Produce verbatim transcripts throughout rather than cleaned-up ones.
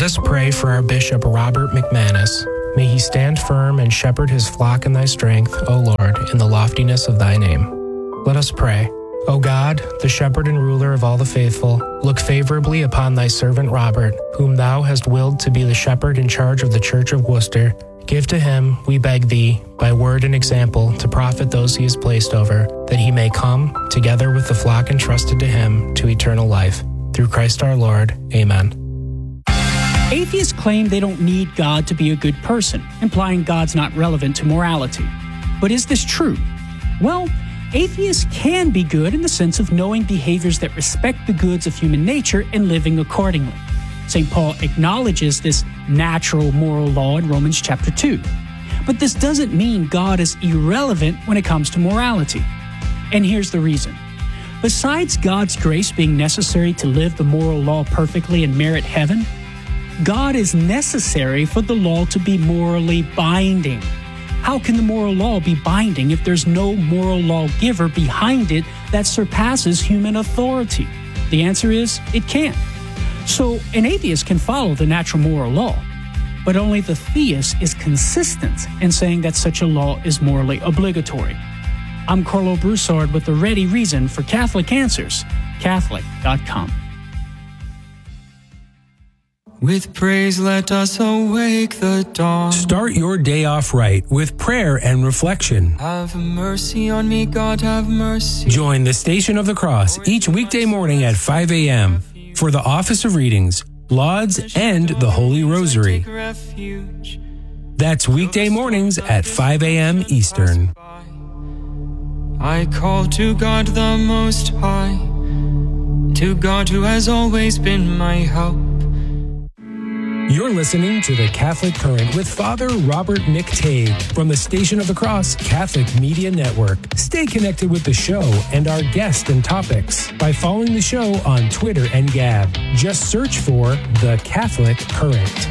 Let us pray for our Bishop Robert McManus. May he stand firm and shepherd his flock in thy strength, O Lord, in the loftiness of thy name. Let us pray. O God, the shepherd and ruler of all the faithful, look favorably upon thy servant Robert, whom thou hast willed to be the shepherd in charge of the Church of Worcester. Give to him, we beg thee, by word and example, to profit those he has placed over, that he may come, together with the flock entrusted to him, to eternal life. Through Christ our Lord. Amen. Atheists claim they don't need God to be a good person, implying God's not relevant to morality. But is this true? Well, atheists can be good in the sense of knowing behaviors that respect the goods of human nature and living accordingly. Saint Paul acknowledges this natural moral law in Romans chapter two. But this doesn't mean God is irrelevant when it comes to morality. And here's the reason. Besides God's grace being necessary to live the moral law perfectly and merit heaven, God is necessary for the law to be morally binding. How can the moral law be binding if there's no moral lawgiver behind it that surpasses human authority? The answer is, it can't. So an atheist can follow the natural moral law, but only the theist is consistent in saying that such a law is morally obligatory. I'm Carlo Broussard with the ready reason for Catholic Answers, Catholic dot com. With praise let us awake the dawn. Start your day off right with prayer and reflection. Have mercy on me, God, have mercy. Join the Station of the Cross each weekday morning at five a.m. for the Office of Readings, Lauds, and the Holy Rosary. That's weekday mornings at five a.m. Eastern. I call to God the Most High, to God who has always been my help. You're listening to The Catholic Current with Father Robert McTague from the Station of the Cross Catholic Media Network. Stay connected with the show and our guests and topics by following the show on Twitter and Gab. Just search for The Catholic Current.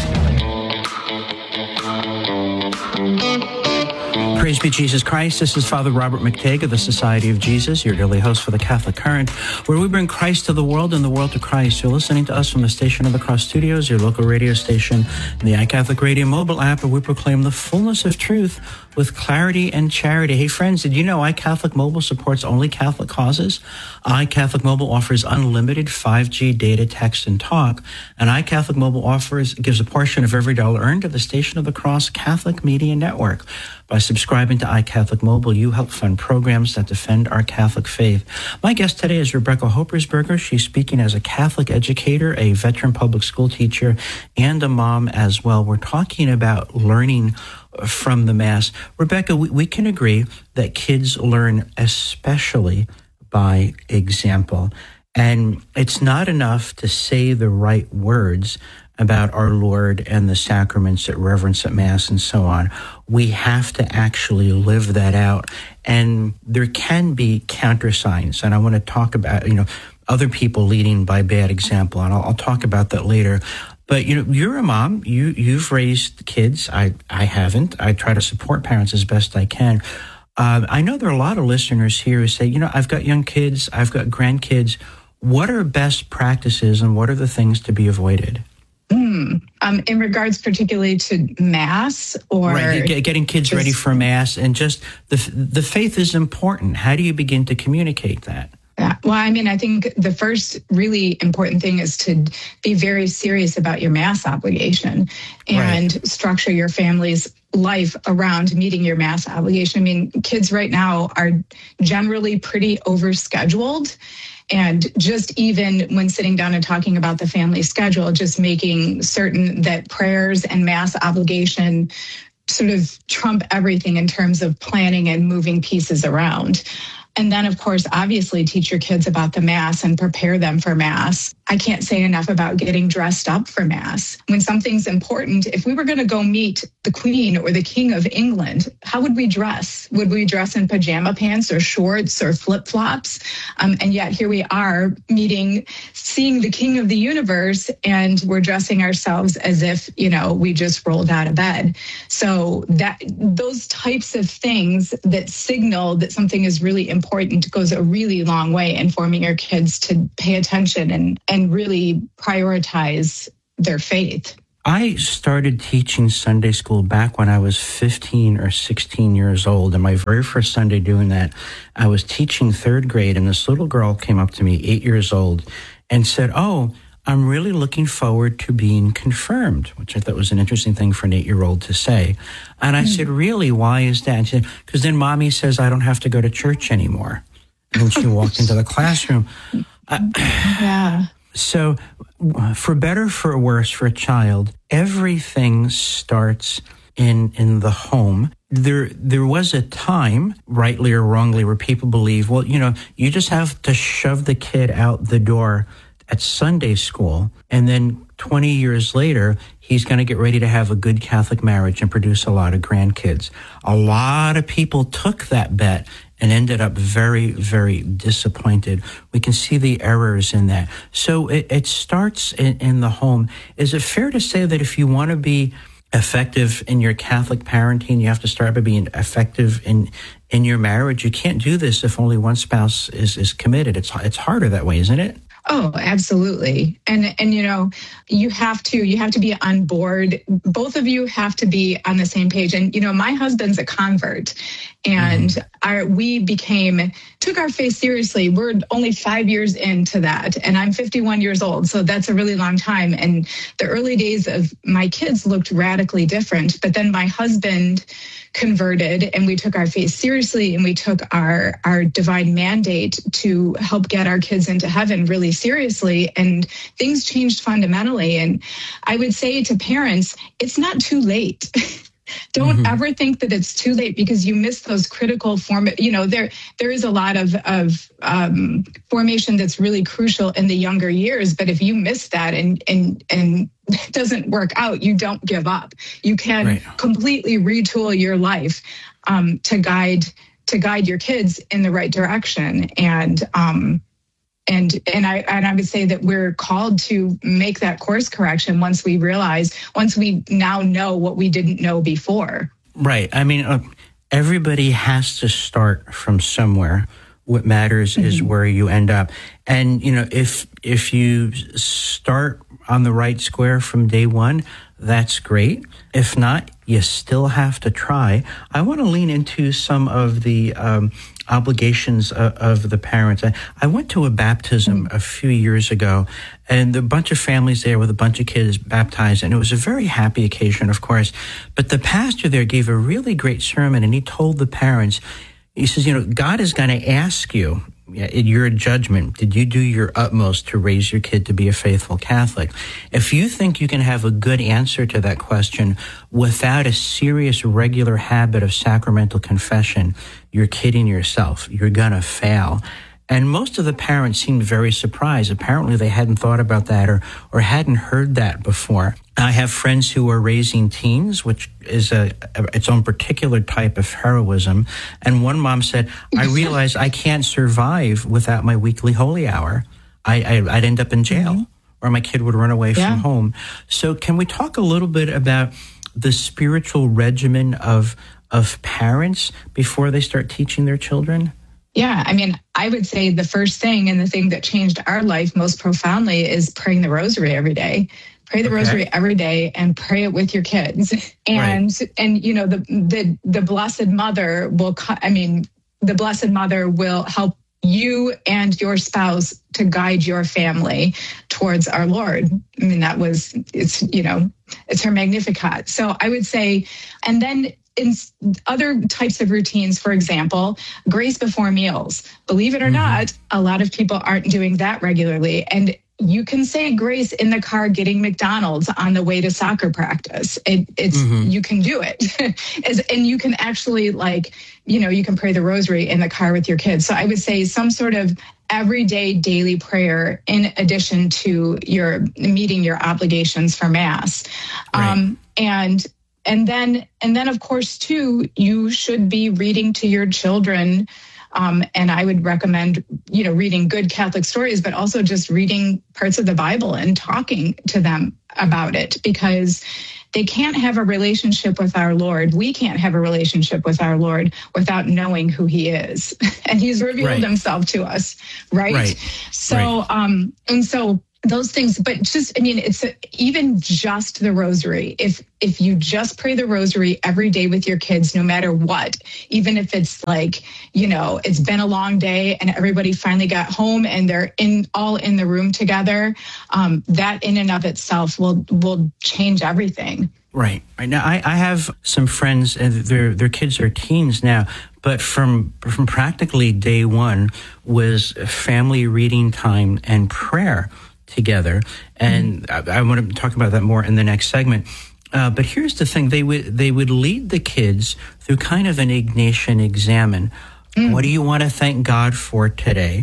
Praise be Jesus Christ. This is Father Robert McTague of the Society of Jesus, your daily host for the Catholic Current, where we bring Christ to the world and the world to Christ. You're listening to us from the Station of the Cross Studios, your local radio station, and the iCatholic Radio mobile app, where we proclaim the fullness of truth with clarity and charity. Hey, friends, did you know iCatholic Mobile supports only Catholic causes? iCatholic Mobile offers unlimited five G data, text, and talk, and iCatholic Mobile offers gives a portion of every dollar earned to the Station of the Cross Catholic Media Network. By subscribing to iCatholic Mobile, you help fund programs that defend our Catholic faith. My guest today is Rebecca Hoppersberger. She's speaking as a Catholic educator, a veteran public school teacher, and a mom as well. We're talking about learning from the Mass. Rebecca, we, we can agree that kids learn especially by example. And it's not enough to say the right words about our Lord and the sacraments at reverence at Mass and so on. We have to actually live that out. And there can be countersigns. And I want to talk about, you know, other people leading by bad example. And I'll, I'll talk about that later. But, you know, you're a mom. You, you've raised kids. I, I haven't. I try to support parents as best I can. Uh, I know there are a lot of listeners here who say, you know, I've got young kids. I've got grandkids. What are best practices and what are the things to be avoided? Mm, um, in regards particularly to Mass or... Right, getting kids just ready for Mass, and just the the faith is important. How do you begin to communicate that? Yeah, well, I mean, I think the first really important thing is to be very serious about your Mass obligation and right. structure your family's life around meeting your Mass obligation. I mean, kids right now are generally pretty overscheduled. And just even when sitting down and talking about the family schedule, just making certain that prayers and Mass obligation sort of trump everything in terms of planning and moving pieces around. And then, of course, obviously teach your kids about the Mass and prepare them for Mass. I can't say enough about getting dressed up for Mass. When something's important, if we were going to go meet the Queen or the King of England, how would we dress? Would we dress in pajama pants or shorts or flip-flops? Um, and yet here we are meeting, seeing the King of the universe, and we're dressing ourselves as if, you know, we just rolled out of bed. So that those types of things that signal that something is really important goes a really long way in forming your kids to pay attention and, and really prioritize their faith. I started teaching Sunday school back when I was fifteen or sixteen years old. And my very first Sunday doing that, I was teaching third grade, and this little girl came up to me, eight years old, and said, "Oh, I'm really looking forward to being confirmed," which I thought was an interesting thing for an eight-year-old to say. And I mm-hmm. said, "Really? Why is that?" And she said, "Because then Mommy says I don't have to go to church anymore." And then she walked into the classroom. Uh, yeah. So, for better, for worse, for a child, everything starts in in the home. There there was a time, rightly or wrongly, where people believe, well, you know, you just have to shove the kid out the door at Sunday school, and then twenty years later, he's going to get ready to have a good Catholic marriage and produce a lot of grandkids. A lot of people took that bet and ended up very, very disappointed. We can see the errors in that. So it, it starts in, in the home. Is it fair to say that if you want to be effective in your Catholic parenting, you have to start by being effective in in your marriage? You can't do this if only one spouse is, is committed. It's it's harder that way, isn't it? Oh, absolutely. And, and, you know, you have to, you have to be on board. Both of you have to be on the same page. And, you know, my husband's a convert, and mm-hmm. our, we became, took our faith seriously. We're only five years into that, and I'm fifty-one years old. So that's a really long time. And the early days of my kids looked radically different, but then my husband converted, and we took our faith seriously, and we took our, our divine mandate to help get our kids into heaven really seriously, and things changed fundamentally. And I would say to parents, it's not too late. Don't mm-hmm. ever think that it's too late because you miss those critical form. You know, there there is a lot of of um, formation that's really crucial in the younger years. But if you miss that and and and it doesn't work out, you don't give up. You can right. completely retool your life um, to guide to guide your kids in the right direction. And um, And and I and I would say that we're called to make that course correction once we realize, once we now know what we didn't know before. Right. I mean, uh, everybody has to start from somewhere. What matters mm-hmm. is where you end up. And, you know, if if you start on the right square from day one, that's great. If not, you still have to try. I want to lean into some of the um, obligations of, of the parents. I, I went to a baptism a few years ago, and a bunch of families there with a bunch of kids baptized, and it was a very happy occasion, of course. But the pastor there gave a really great sermon, and he told the parents, he says, you know, God is going to ask you, in your judgment, did you do your utmost to raise your kid to be a faithful Catholic? If you think you can have a good answer to that question without a serious, regular habit of sacramental confession, you're kidding yourself. You're going to fail. And most of the parents seemed very surprised. Apparently they hadn't thought about that or, or hadn't heard that before. I have friends who are raising teens, which is a, a its own particular type of heroism. And one mom said, I realized I can't survive without my weekly holy hour. I, I, I'd end up in jail mm-hmm. or my kid would run away yeah. from home. So can we talk a little bit about the spiritual regimen of of parents before they start teaching their children? Yeah, I mean, I would say the first thing and the thing that changed our life most profoundly is praying the rosary every day. Pray the okay. rosary every day and pray it with your kids. And, right. and you know, the, the, the Blessed Mother will, I mean, the Blessed Mother will help you and your spouse to guide your family towards our Lord. I mean, that was, it's, you know, it's her Magnificat. So I would say, and then in other types of routines, for example, grace before meals. Believe it or mm-hmm. not, a lot of people aren't doing that regularly. And you can say grace in the car getting McDonald's on the way to soccer practice. It, it's mm-hmm. you can do it. And you can actually, like, you know, you can pray the rosary in the car with your kids. So I would say some sort of everyday daily prayer in addition to your meeting your obligations for Mass. Right. Um, and And then, and then, of course, too, you should be reading to your children. Um, and I would recommend, you know, reading good Catholic stories, but also just reading parts of the Bible and talking to them about it, because they can't have a relationship with our Lord. We can't have a relationship with our Lord without knowing who he is. And he's revealed right. himself to us, right? right. So, right. um, and so those things, but just, I mean, it's a, even just the rosary. If if you just pray the rosary every day with your kids, no matter what, even if it's like, you know, it's been a long day and everybody finally got home and they're in all in the room together, um, that in and of itself will will change everything. Right. Right now, I, I have some friends, and their their kids are teens now, but from from practically day one was family reading time and prayer together, and mm-hmm. I, I want to talk about that more in the next segment. Uh, but here's the thing: they would they would lead the kids through kind of an Ignatian examen. Mm. What do you want to thank God for today?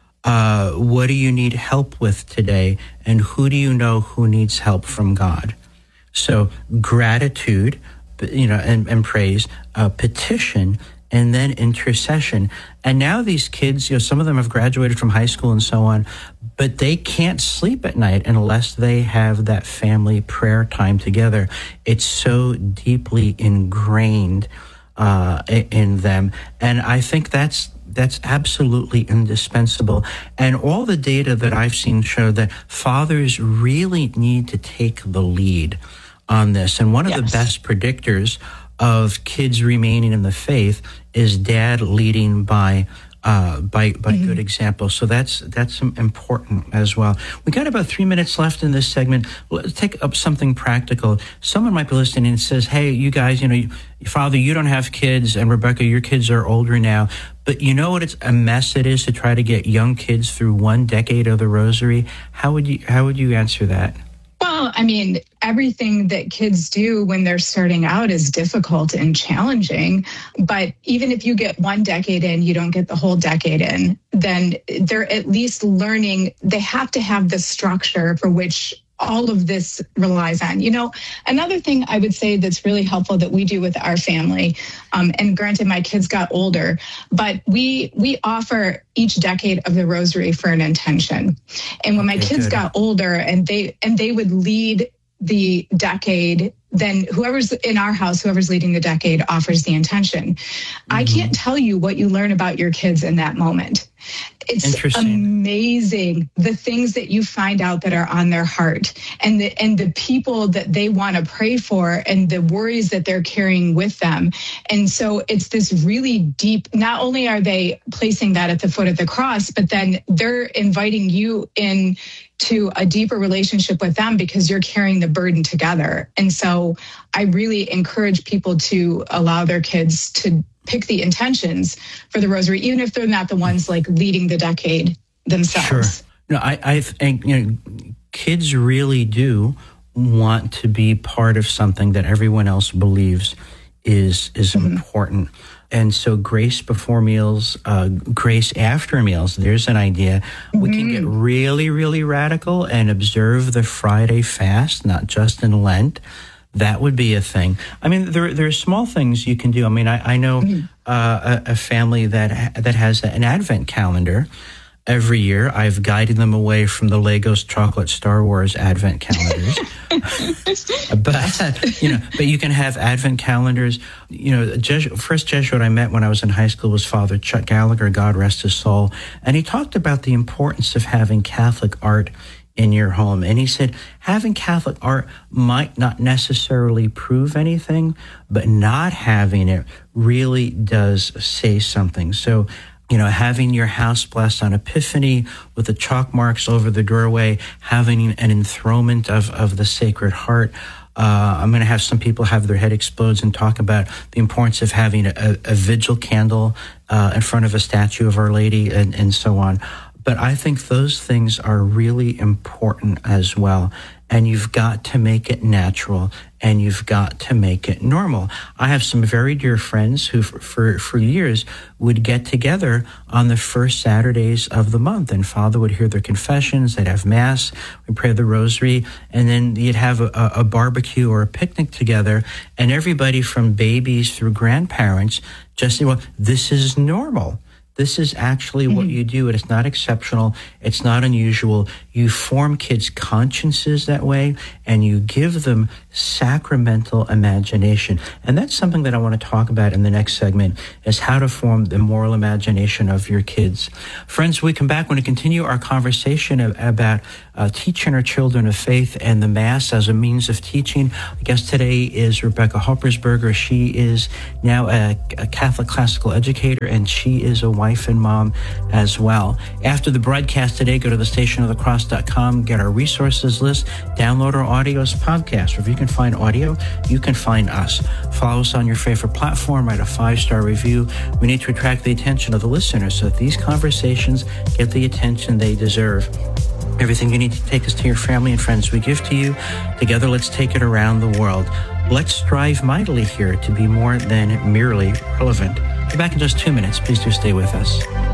Uh, what do you need help with today? And who do you know who needs help from God? So gratitude, you know, and, and praise, uh, petition, and then intercession. And now these kids, you know, some of them have graduated from high school and so on, but they can't sleep at night unless they have that family prayer time together. It's so deeply ingrained uh, in them. And I think that's That's absolutely indispensable. And all the data that I've seen show that fathers really need to take the lead on this. And one of yes. the best predictors of kids remaining in the faith is dad leading by uh, by by mm-hmm. good example. So that's that's important as well. We got about three minutes left in this segment. Let's take up something practical. Someone might be listening and says, "Hey, you guys, you know, you, Father, you don't have kids, and Rebecca, your kids are older now. But you know what it's a mess it is to try to get young kids through one decade of the Rosary." How would you how would you answer that? Well, I mean, everything that kids do when they're starting out is difficult and challenging. But even if you get one decade in, you don't get the whole decade in, then they're at least learning. They have to have the structure for which all of this relies on. You know, another thing I would say that's really helpful that we do with our family, um, and granted my kids got older, but we we offer each decade of the Rosary for an intention. And when my okay, kids good. got older and they and they would lead the decade, then whoever's in our house, whoever's leading the decade offers the intention. Mm-hmm. I can't tell you what you learn about your kids in that moment. It's amazing the things that you find out that are on their heart, and the and the people that they want to pray for, and the worries that they're carrying with them. And so it's this really deep, not only are they placing that at the foot of the cross, but then they're inviting you in to a deeper relationship with them because you're carrying the burden together. And so I really encourage people to allow their kids to pick the intentions for the Rosary, even if they're not the ones like leading the decade themselves. Sure. No, I, I think, you know, kids really do want to be part of something that everyone else believes is is mm-hmm. important. And so grace before meals, uh, grace after meals, there's an idea. Mm-hmm. We can get really, really radical and observe the Friday fast, not just in Lent. That would be a thing. I mean, there there are small things you can do. I mean, I, I know mm-hmm. uh, a, a family that that has an Advent calendar. Every year, I've guided them away from the Legos chocolate Star Wars Advent calendars. but you know, but you can have Advent calendars. You know, Jesuit, first Jesuit I met when I was in high school was Father Chuck Gallagher, God rest his soul, and he talked about the importance of having Catholic art in your home. And he said, having Catholic art might not necessarily prove anything, but not having it really does say something. So, you know, having your house blessed on Epiphany with the chalk marks over the doorway, having an enthronement of, of the Sacred Heart. Uh, I'm going to have some people have their head explodes and talk about the importance of having a, a vigil candle uh, in front of a statue of Our Lady and, and so on. But I think those things are really important as well. And you've got to make it natural, and you've got to make it normal. I have some very dear friends who, for, for, for years, would get together on the first Saturdays of the month, and Father would hear their confessions, they'd have Mass, we'd pray the Rosary, and then you'd have a, a barbecue or a picnic together, and everybody from babies through grandparents just say, well, this is normal. This is actually mm-hmm. what you do. It is not exceptional. It's not unusual. you form kids' consciences that way, and you give them sacramental imagination. And that's something that I want to talk about in the next segment, is how to form the moral imagination of your kids. Friends, we come back, we're going to continue our conversation about uh, teaching our children of faith and the Mass as a means of teaching. I guess today is Rebecca Hoppersberger. She is now a, a Catholic classical educator, and she is a wife and mom as well. After the broadcast today, go to the station of the cross dot com, get our resources list, download our audios podcast. If you can find audio, you can find us. Follow us on your favorite platform, write a five-star review. We need to attract the attention of the listeners so that these conversations get the attention they deserve. Everything you need to take us to your family and friends we give to you. Together, let's take it around the world. Let's strive mightily here to be more than merely relevant. Be back in just two minutes. Please do stay with us.